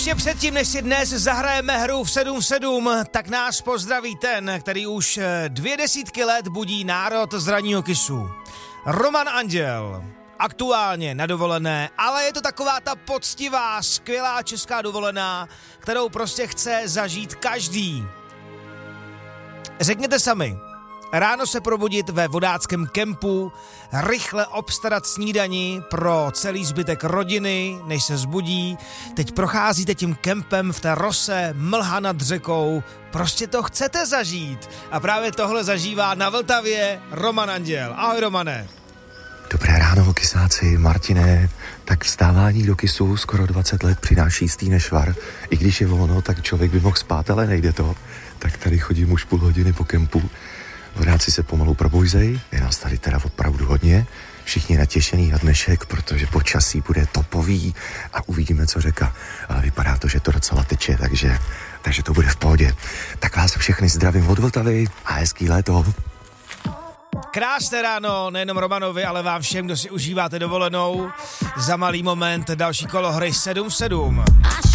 Ještě předtím, než si dnes zahrajeme hru v 7-7, tak nás pozdraví ten, který už 20 let budí národ z ranního Kissu. Roman Anděl. Aktuálně na dovolené, ale je to taková ta poctivá, skvělá česká dovolená, kterou prostě chce zažít každý. Řekněte sami, ráno se probudit ve vodáckém kempu, rychle obstarat snídani pro celý zbytek rodiny, než se zbudí, teď procházíte tím kempem v té rose, mlha nad řekou, prostě to chcete zažít. A právě tohle zažívá na Vltavě Roman Anděl. Ahoj Romane. Dobré ráno, Kisáci, Martine. Tak vstávání do Kissu skoro 20 let přináší jistý nešvar. I když je volno, tak člověk by mohl spát, ale nejde to. Tak tady chodím už půl hodiny po kempu. Vodáci se pomalu probujzej, je nás tady teda opravdu hodně. Všichni natěšený na dnešek, protože počasí bude topový a uvidíme, co řeka. Ale vypadá to, že to docela teče, takže to bude v pohodě. Tak vás všechny zdravím od Vltavy a hezký léto. Krásné ráno, nejenom Romanovi, ale vám všem, kdo si užíváte dovolenou. Za malý moment další kolo hry 7-7.